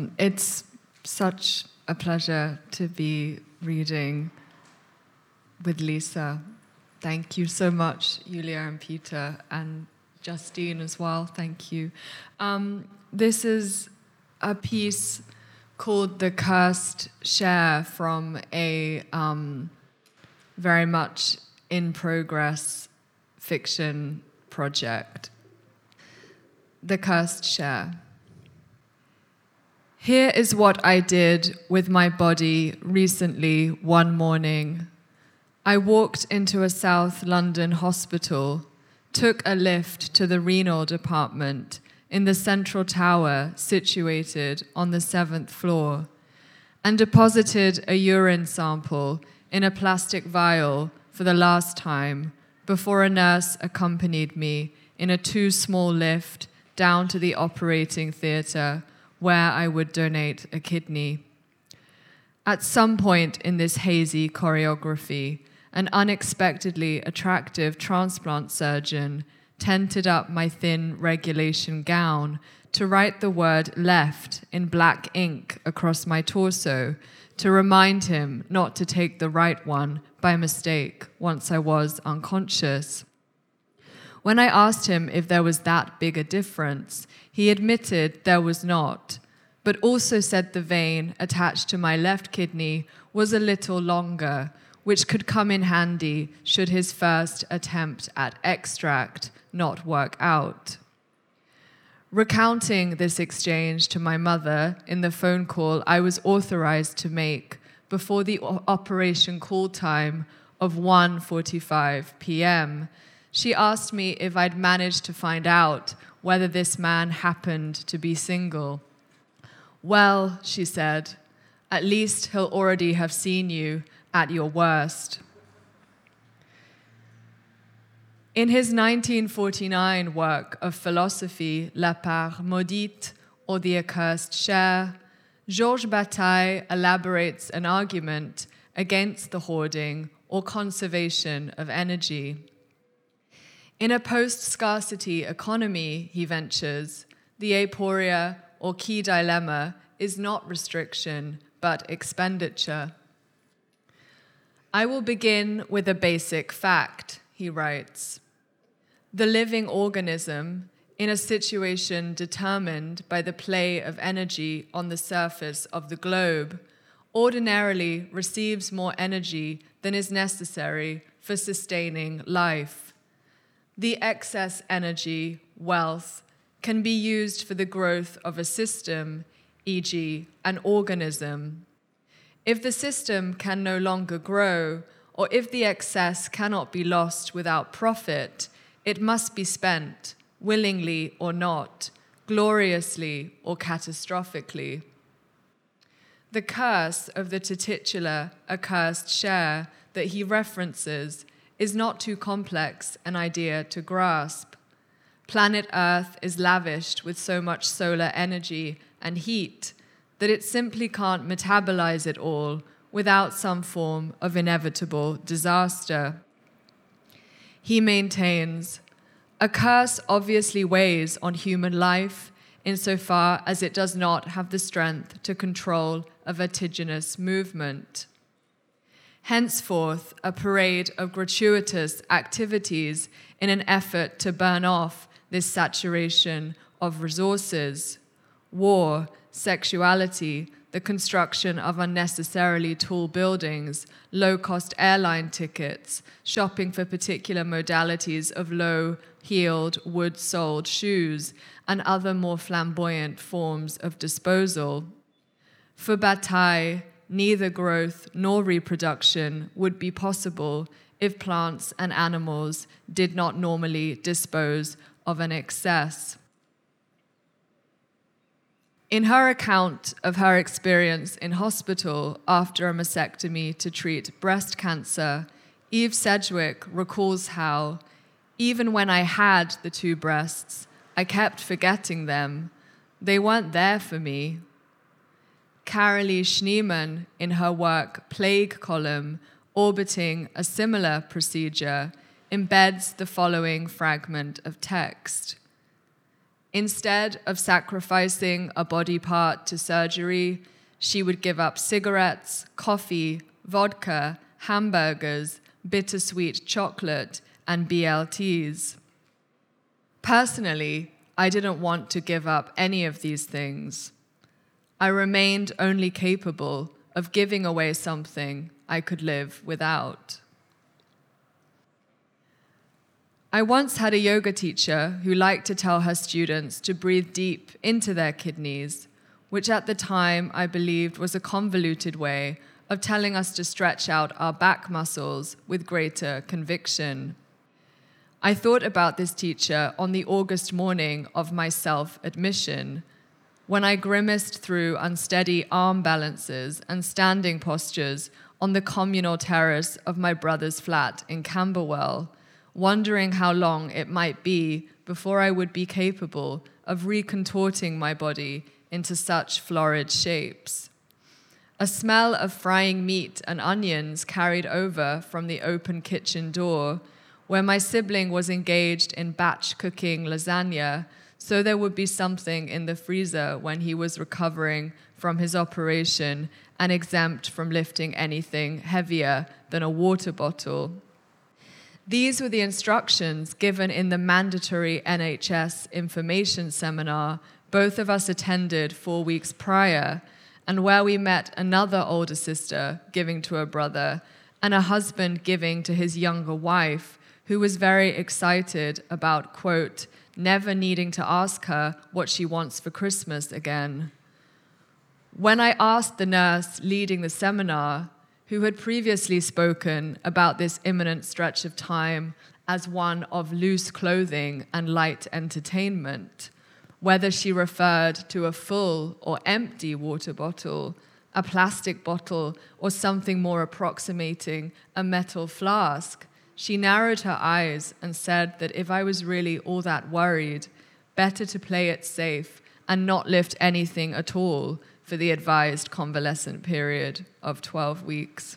It's such a pleasure to be reading with Lisa. Thank you so much, Julia and Peter, and Justine as well. Thank you. This is a piece called The Cursed Share from a very much in progress fiction project. The Cursed Share. Here is what I did with my body recently one morning. I walked into a South London hospital, took a lift to the renal department in the central tower situated on the 7th floor, and deposited a urine sample in a plastic vial for the last time before a nurse accompanied me in a too small lift down to the operating theatre where I would donate a kidney. At some point in this hazy choreography, an unexpectedly attractive transplant surgeon tented up my thin regulation gown to write the word left in black ink across my torso to remind him not to take the right one by mistake once I was unconscious. When I asked him if there was that big a difference, he admitted there was not, but also said the vein attached to my left kidney was a little longer, which could come in handy should his first attempt at extract not work out. Recounting this exchange to my mother in the phone call I was authorized to make before the operation call time of 1:45 p.m., she asked me if I'd managed to find out whether this man happened to be single. Well, she said, at least he'll already have seen you at your worst. In his 1949 work of philosophy, La Part Maudite, or The Accursed Share, Georges Bataille elaborates an argument against the hoarding or conservation of energy. In a post-scarcity economy, he ventures, the aporia or key dilemma is not restriction, but expenditure. I will begin with a basic fact, he writes. The living organism, in a situation determined by the play of energy on the surface of the globe, ordinarily receives more energy than is necessary for sustaining life. The excess energy, wealth, can be used for the growth of a system, e.g., an organism. If the system can no longer grow, or if the excess cannot be lost without profit, it must be spent, willingly or not, gloriously or catastrophically. The curse of the titular accursed share that he references is not too complex an idea to grasp. Planet Earth is lavished with so much solar energy and heat that it simply can't metabolize it all without some form of inevitable disaster. He maintains, a curse obviously weighs on human life insofar as it does not have the strength to control a vertiginous movement. Henceforth, a parade of gratuitous activities in an effort to burn off this saturation of resources. War, sexuality, the construction of unnecessarily tall buildings, low-cost airline tickets, shopping for particular modalities of low-heeled, wood-soled shoes, and other more flamboyant forms of disposal. For Bataille, neither growth nor reproduction would be possible if plants and animals did not normally dispose of an excess. In her account of her experience in hospital after a mastectomy to treat breast cancer, Eve Sedgwick recalls how, even when I had the two breasts, I kept forgetting them. They weren't there for me. Carolee Schneemann, in her work Plague Column, orbiting a similar procedure, embeds the following fragment of text. Instead of sacrificing a body part to surgery, she would give up cigarettes, coffee, vodka, hamburgers, bittersweet chocolate, and BLTs. Personally, I didn't want to give up any of these things. I remained only capable of giving away something I could live without. I once had a yoga teacher who liked to tell her students to breathe deep into their kidneys, which at the time I believed was a convoluted way of telling us to stretch out our back muscles with greater conviction. I thought about this teacher on the August morning of my self-admission, when I grimaced through unsteady arm balances and standing postures on the communal terrace of my brother's flat in Camberwell, wondering how long it might be before I would be capable of recontorting my body into such florid shapes. A smell of frying meat and onions carried over from the open kitchen door, where my sibling was engaged in batch cooking lasagna, so there would be something in the freezer when he was recovering from his operation and exempt from lifting anything heavier than a water bottle. These were the instructions given in the mandatory NHS information seminar both of us attended 4 weeks prior, and where we met another older sister giving to a brother and a husband giving to his younger wife, who was very excited about, quote, never needing to ask her what she wants for Christmas again. When I asked the nurse leading the seminar, who had previously spoken about this imminent stretch of time as one of loose clothing and light entertainment, whether she referred to a full or empty water bottle, a plastic bottle, or something more approximating a metal flask, she narrowed her eyes and said that if I was really all that worried, better to play it safe and not lift anything at all for the advised convalescent period of 12 weeks.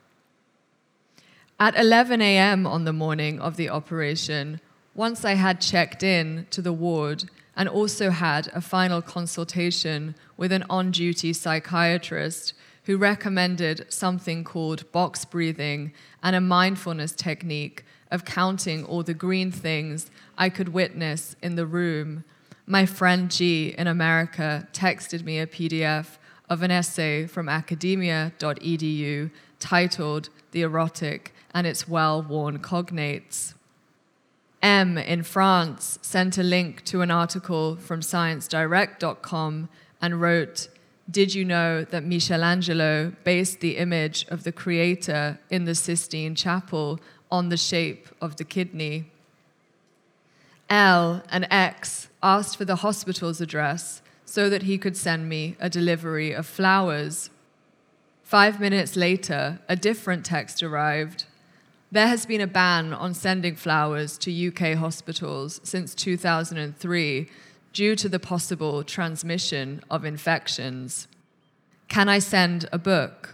At 11 a.m. on the morning of the operation, once I had checked in to the ward and also had a final consultation with an on-duty psychiatrist who recommended something called box breathing and a mindfulness technique of counting all the green things I could witness in the room, my friend G in America texted me a PDF of an essay from academia.edu titled The Erotic and Its Well-Worn Cognates. M in France sent a link to an article from ScienceDirect.com and wrote, "Did you know that Michelangelo based the image of the Creator in the Sistine Chapel on the shape of the kidney?" L and X asked for the hospital's address so that he could send me a delivery of flowers. 5 minutes later, a different text arrived. There has been a ban on sending flowers to UK hospitals since 2003 due to the possible transmission of infections. Can I send a book?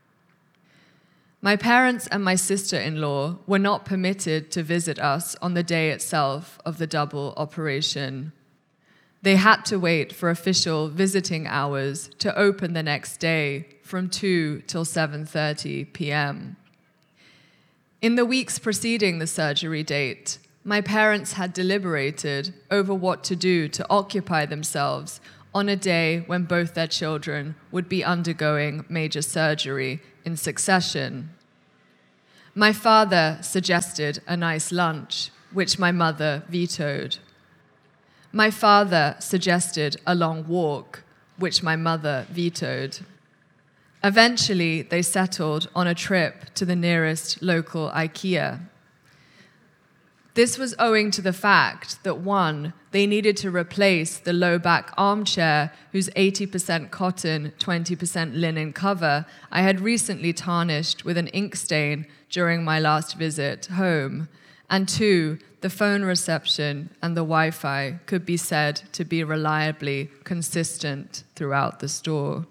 My parents and my sister-in-law were not permitted to visit us on the day itself of the double operation. They had to wait for official visiting hours to open the next day from 2 till 7:30 p.m. In the weeks preceding the surgery date, my parents had deliberated over what to do to occupy themselves on a day when both their children would be undergoing major surgery in succession. My father suggested a nice lunch, which my mother vetoed. My father suggested a long walk, which my mother vetoed. Eventually, they settled on a trip to the nearest local IKEA. This was owing to the fact that, one, they needed to replace the low-back armchair whose 80% cotton, 20% linen cover I had recently tarnished with an ink stain during my last visit home, and two, the phone reception and the Wi-Fi could be said to be reliably consistent throughout the store.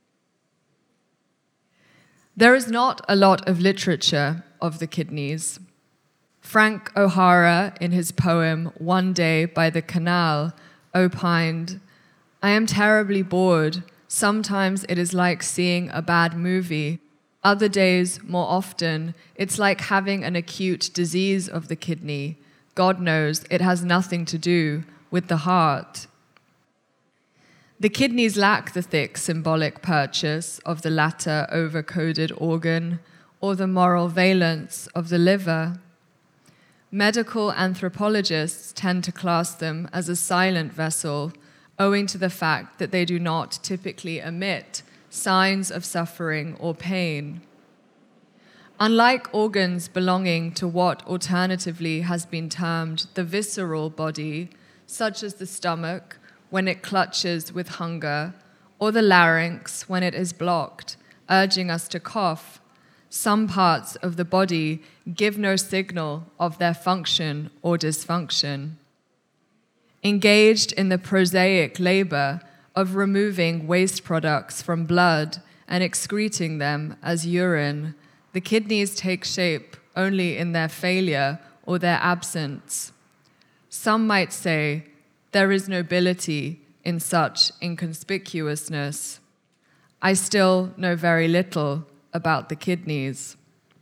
There is not a lot of literature of the kidneys. Frank O'Hara, in his poem One Day by the Canal, opined, "I am terribly bored. Sometimes it is like seeing a bad movie. Other days, more often, it's like having an acute disease of the kidney. God knows it has nothing to do with the heart." The kidneys lack the thick symbolic purchase of the latter over-coded organ or the moral valence of the liver. Medical anthropologists tend to class them as a silent vessel, owing to the fact that they do not typically emit signs of suffering or pain. Unlike organs belonging to what alternatively has been termed the visceral body, such as the stomach when it clutches with hunger, or the larynx when it is blocked, urging us to cough, some parts of the body give no signal of their function or dysfunction. Engaged in the prosaic labor of removing waste products from blood and excreting them as urine, the kidneys take shape only in their failure or their absence. Some might say there is nobility in such inconspicuousness. I still know very little about the kidneys.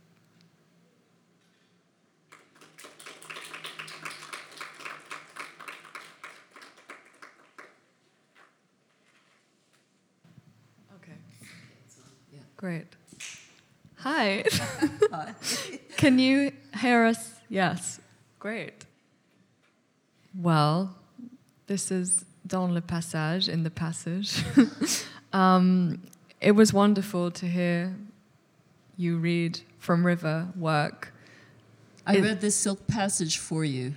Okay. Yeah. Great. Hi. Hi. Can you hear us? Yes. Great. Well, this is dans le passage, in the passage. It was wonderful to hear you read From River work. I read this Silk Passage for you.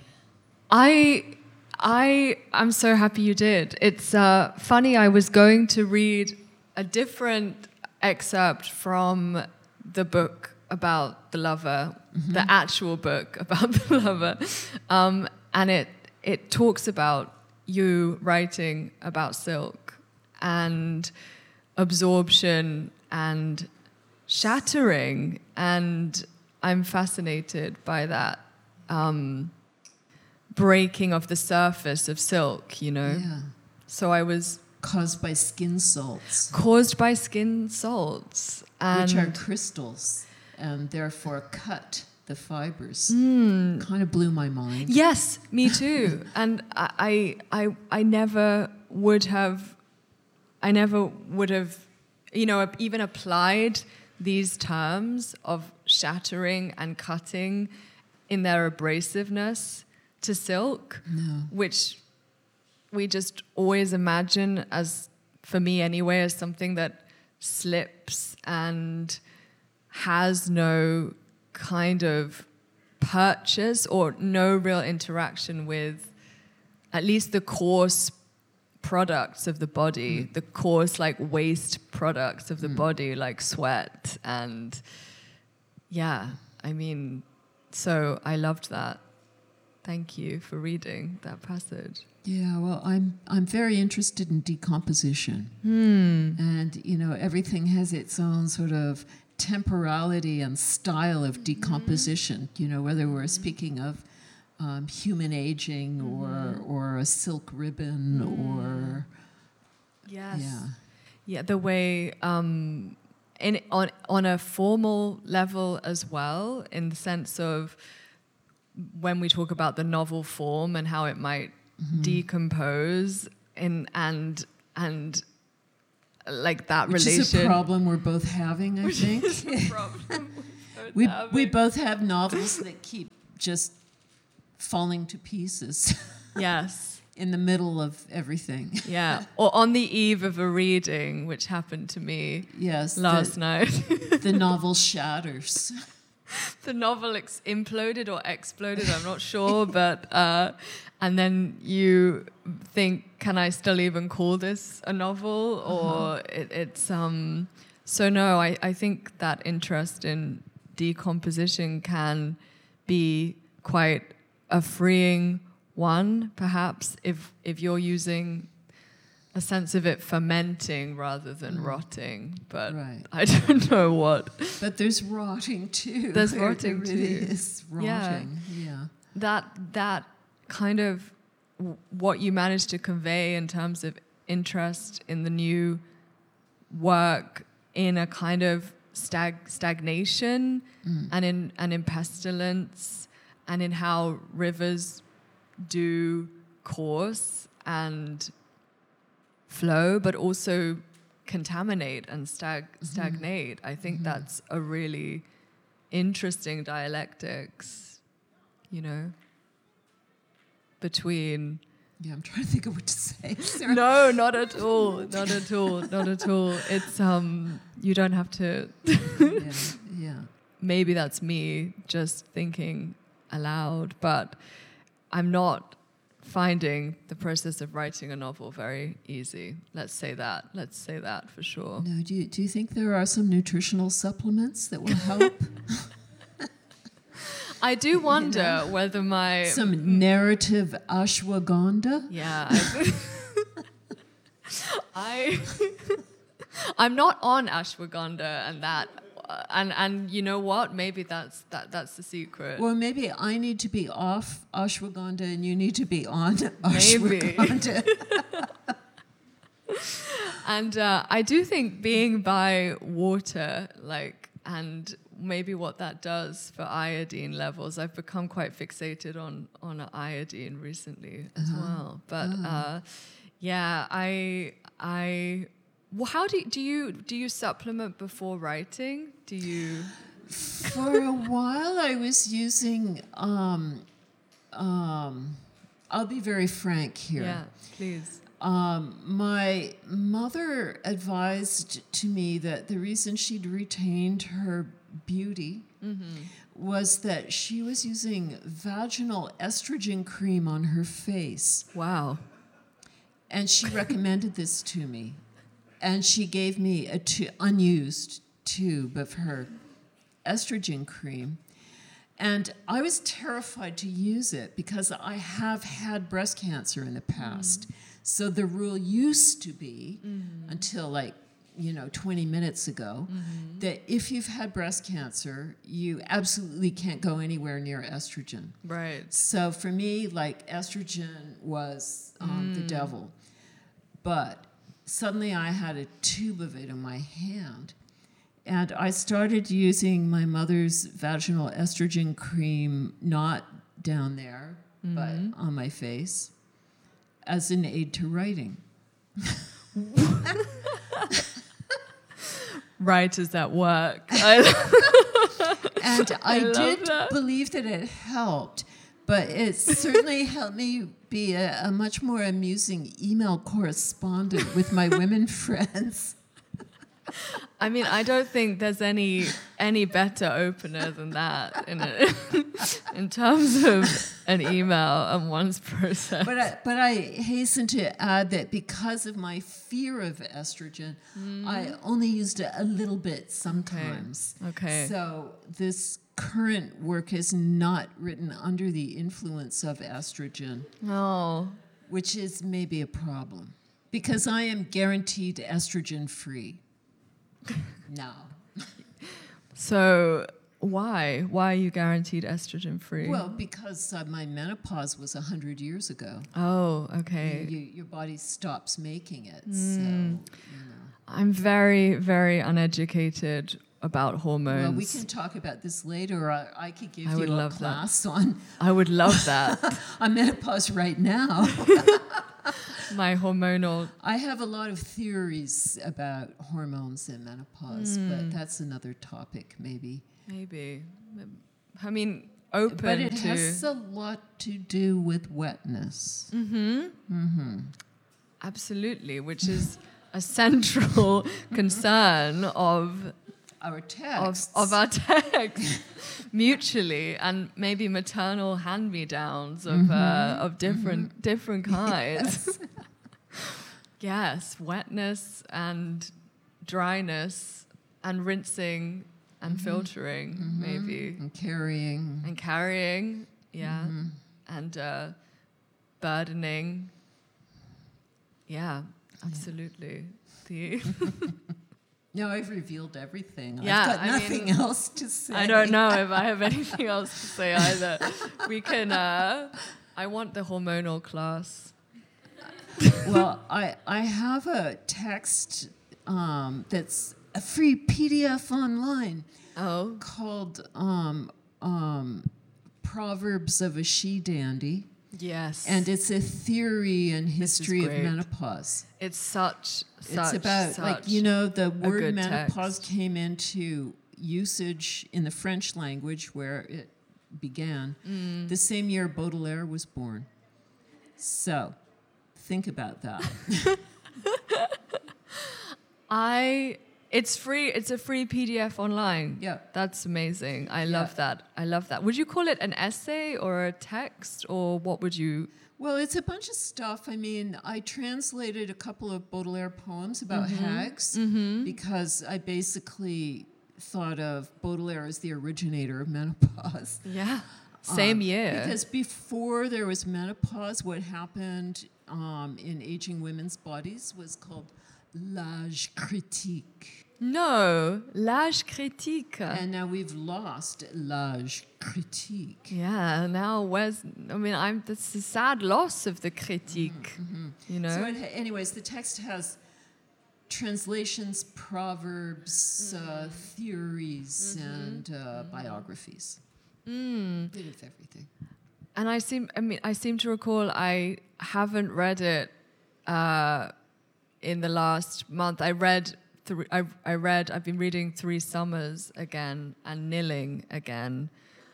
I'm so happy you did. It's funny, I was going to read a different excerpt from the book about the lover, the actual book about the lover, and it talks about you writing about silk and absorption and shattering, and I'm fascinated by that breaking of the surface of silk, you know. Yeah. So I was Caused by skin salts, caused by skin salts, and which are crystals and therefore cut the fibers. Kind of blew my mind. yes, me too. And I never would have, you know, even applied these terms of shattering and cutting in their abrasiveness to silk, which we just always imagine as, for me anyway, as something that slips and has no kind of purchase or no real interaction with at least the coarse products of the body, the coarse like waste products of the body, like sweat. And yeah, I mean, so I loved that. Thank you for reading that passage. Yeah, well, I'm very interested in decomposition, and you know, everything has its own sort of temporality and style of decomposition. You know, whether we're speaking of human aging or a silk ribbon or Yes. Yeah, the way on a formal level as well, in the sense of when we talk about the novel form and how it might decompose and like that which relation. is a problem we're both having, I think. Is a problem we both have novels that keep just falling to pieces Yes. in the middle of everything. Yeah. Or on the eve of a reading, which happened to me Yes, last night. the novel shatters. The novel imploded or exploded, I'm not sure, but and then you think, can I still even call this a novel? Or it's so no, I think that interest in decomposition can be quite a freeing one, perhaps, if you're using a sense of it fermenting rather than rotting, but Right. I don't know what. But there's rotting too. There's There rotting really too. is rotting. Yeah. That kind of what you managed to convey in terms of interest in the new work in a kind of stagnation and in pestilence and in how rivers do course and flow, but also contaminate and stagnate. I think that's a really interesting dialectics, you know, between... Yeah, I'm trying to think of what to say. Sarah. No, not at all. Not at all. Not at all. It's you don't have to. Yeah. Maybe that's me just thinking aloud, but I'm not finding the process of writing a novel very easy. Let's say that. Let's say that for sure. No, do you think there are some nutritional supplements that will help? I do wonder whether some narrative ashwagandha. Yeah, I'm not on ashwagandha and that, and you know what? Maybe that's the secret. Or maybe I need to be off ashwagandha and you need to be on ashwagandha. And I do think being by water, and maybe what that does for iodine levels. I've become quite fixated on iodine recently as well. But well, how do you supplement before writing? Do you? For a while, I was using. I'll be very frank here. Yeah, please. My mother advised to me that the reason she'd retained her beauty was that she was using vaginal estrogen cream on her face. Wow. And she recommended this to me. And she gave me a unused tube of her estrogen cream. And I was terrified to use it because I have had breast cancer in the past. So the rule used to be, until 20 minutes ago, that if you've had breast cancer, you absolutely can't go anywhere near estrogen. Right. So for me, estrogen was the devil. But suddenly I had a tube of it in my hand. And I started using my mother's vaginal estrogen cream, not down there, but on my face, as an aid to writing. Writers at work. And I did believe that it helped, but it certainly helped me be a much more amusing email correspondent with my women friends. I mean, I don't think there's any better opener than that in terms of an email and one's process. But I hasten to add that because of my fear of estrogen, I only used it a little bit sometimes. Okay. So this current work is not written under the influence of estrogen. Oh. Which is maybe a problem. Because I am guaranteed estrogen free. No. So why? Why are you guaranteed estrogen free? Well, because my menopause was 100 years ago. Oh, okay. Your body stops making it. So, I'm very, very uneducated about hormones. Well, we can talk about this later. I could give you a class on... I would love that. on menopause right now. My hormonal... I have a lot of theories about hormones and menopause, but that's another topic, maybe. Maybe. I mean, open to... But it has a lot to do with wetness. Absolutely, which is a central concern of... our texts. Of our texts, mutually, and maybe maternal hand-me-downs of different kinds. Yes, wetness and dryness and rinsing and filtering, maybe. And carrying. Yeah. And burdening. Yeah, absolutely. No, I've revealed everything. Yeah, I've got nothing else to say. I don't know if I have anything else to say either. We can I want the hormonal class. Well, I have a text that's a free PDF online Oh, called Proverbs of a She-Dandy. yes. And it's a theory and history of great. menopause. It's such It's about, like, you know, the word good menopause text. came into usage in the French language where it began the same year Baudelaire was born. So, think about that. It's free. It's a free PDF online. Yeah. That's amazing. I love that. I love that. Would you call it an essay or a text, or what would you? Well, it's a bunch of stuff. I mean, I translated a couple of Baudelaire poems about hags because I basically thought of Baudelaire as the originator of menopause. Yeah. Same year. Because before there was menopause, what happened in aging women's bodies was called l'âge critique. No, l'âge critique. And now we've lost l'âge critique. Yeah. Now that's a sad loss of the critique. You know. So, anyways, the text has translations, proverbs, theories, and biographies. Bit of everything. And I seem to recall I haven't read it in the last month. I've been reading Three Summers again and Kneeling again.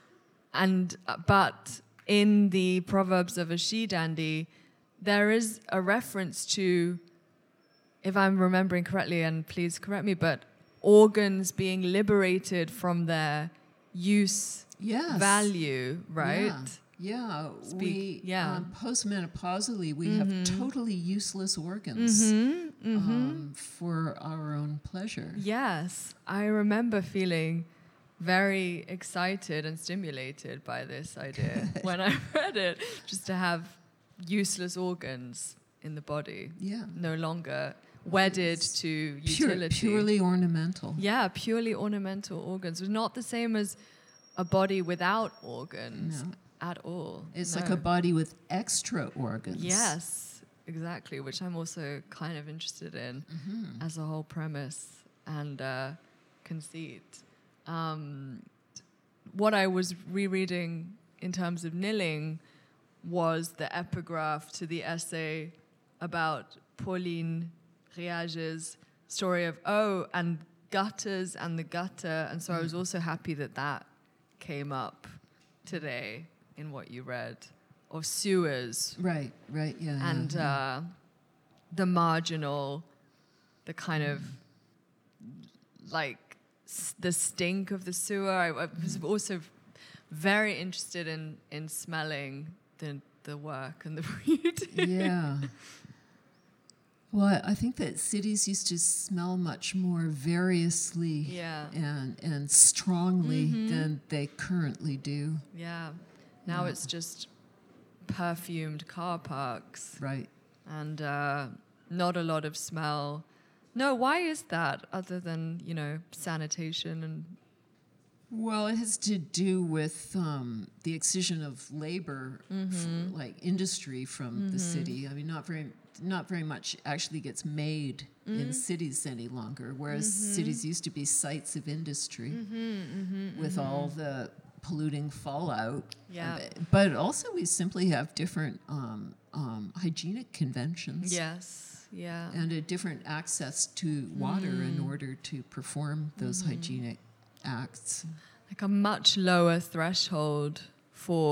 But in the Proverbs of a She-Dandy, there is a reference to, if I'm remembering correctly, and please correct me, but organs being liberated from their use value, right? Yeah. Yeah. Postmenopausally, we have totally useless organs for our own pleasure. Yes, I remember feeling very excited and stimulated by this idea when I read it, just to have useless organs in the body, no longer wedded to utility. Purely ornamental. Yeah, purely ornamental organs. It's not the same as a body without organs at all. It's like a body with extra organs. Yes, exactly, which I'm also kind of interested in as a whole premise and conceit. What I was rereading in terms of Kneeling was the epigraph to the essay about Pauline Riage's story of and gutters and the gutter. And so I was also happy that came up today in what you read, or sewers. Right, yeah. And the marginal, the kind of like the stink of the sewer. I was also very interested in smelling the work and the reading. Yeah. Well, I think that cities used to smell much more variously and strongly than they currently do. Yeah. Now it's just perfumed car parks. Right. And not a lot of smell. No, why is that, other than, sanitation and... Well, it has to do with the excision of labor, like industry from the city. I mean, not very much actually gets made in cities any longer, whereas cities used to be sites of industry with all the polluting fallout. Yeah. But also we simply have different hygienic conventions. Yes, yeah. And a different access to water in order to perform those hygienic acts. Like a much lower threshold for